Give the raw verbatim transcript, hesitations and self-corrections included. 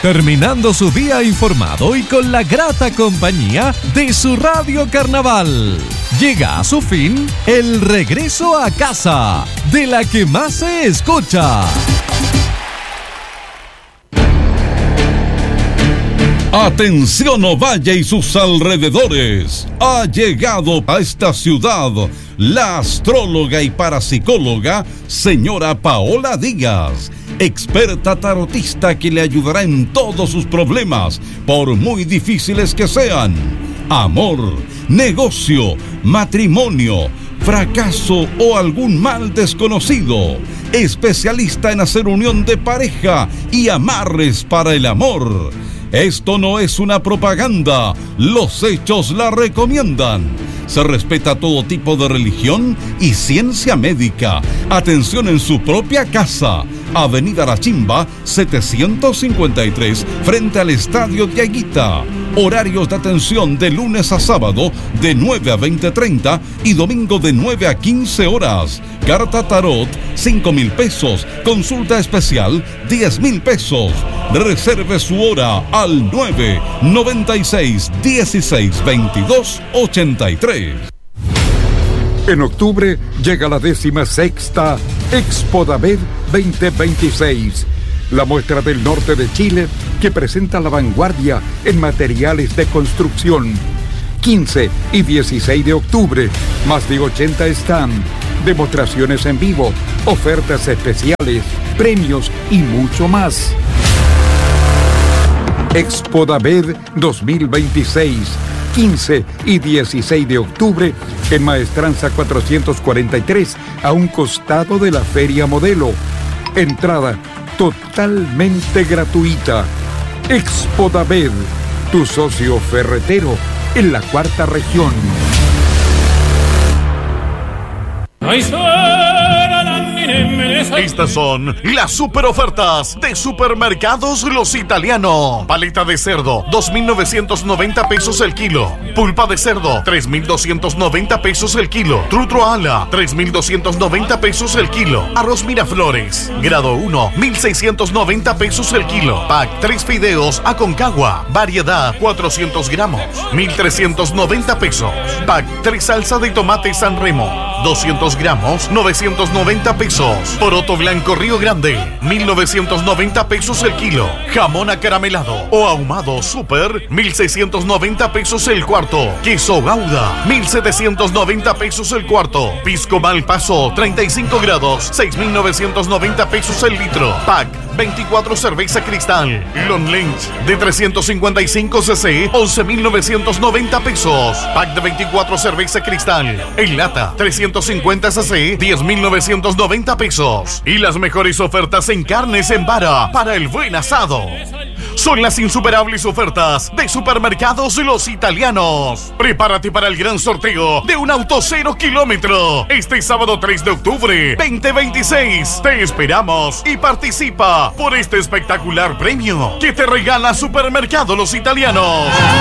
terminando su día informado y con la grata compañía de su Radio Carnaval. Llega a su fin el regreso a casa, de la que más se escucha. Atención Ovalle y sus alrededores. Ha llegado a esta ciudad la astróloga y parapsicóloga señora Paola Díaz, experta tarotista que le ayudará en todos sus problemas, por muy difíciles que sean. Amor, negocio, matrimonio, fracaso o algún mal desconocido. Especialista en hacer unión de pareja y amarres para el amor. Esto no es una propaganda, los hechos la recomiendan. Se respeta todo tipo de religión y ciencia médica. Atención en su propia casa. Avenida La Chimba, setecientos cincuenta y tres, frente al Estadio de Aguita. Horarios de atención de lunes a sábado de nueve a veinte treinta y domingo de nueve a quince horas. Carta Tarot, cinco mil pesos. Consulta especial, diez mil pesos. Reserve su hora al nueve noventa y seis dieciséis veintidós ochenta y tres. En octubre llega la décima sexta Expo David veinte veintiséis, la muestra del norte de Chile que presenta la vanguardia en materiales de construcción. quince y dieciséis de octubre, más de ochenta stands, demostraciones en vivo, ofertas especiales, premios y mucho más. Expo David dos mil veintiséis, quince y dieciséis de octubre, en Maestranza cuatrocientos cuarenta y tres, a un costado de la Feria Modelo. Entrada totalmente gratuita. Expo David, tu socio ferretero en la cuarta región. Estas son las super ofertas de Supermercados Los Italianos. Paleta de cerdo, dos mil novecientos noventa pesos el kilo. Pulpa de cerdo, tres mil doscientos noventa pesos el kilo. Trutro ala, tres mil doscientos noventa pesos el kilo. Arroz Miraflores, grado uno, mil seiscientos noventa pesos el kilo. Pack tres fideos Aconcagua, variedad cuatrocientos gramos, mil trescientos noventa pesos. Pack tres salsa de tomate San Remo, doscientos gramos, novecientos noventa pesos. Poroto blanco Río Grande, mil novecientos noventa pesos el kilo. Jamón acaramelado o ahumado Super, mil seiscientos noventa pesos el cuarto. Queso Gouda, mil setecientos noventa pesos el cuarto. Pisco Malpaso, treinta y cinco grados, seis mil novecientos noventa pesos el litro. Pack veinticuatro cerveza Cristal. Long Lynch de trescientos cincuenta y cinco cc, once mil novecientos noventa pesos. Pack de veinticuatro cerveza Cristal. En lata, trescientos cincuenta cc, diez mil novecientos noventa pesos. Y las mejores ofertas en carnes en vara para el buen asado. Son las insuperables ofertas de Supermercados Los Italianos. Prepárate para el gran sorteo de un auto cero kilómetro. Este sábado tres de octubre, veinte veintiséis. Te esperamos y participa por este espectacular premio que te regala Supermercados Los Italianos.